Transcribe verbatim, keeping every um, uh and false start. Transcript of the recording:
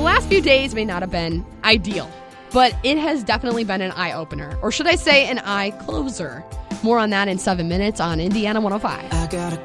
last few days may not have been ideal, but it has definitely been an eye-opener, or should I say an eye-closer. More on that in seven minutes on Indiana one oh five. I got a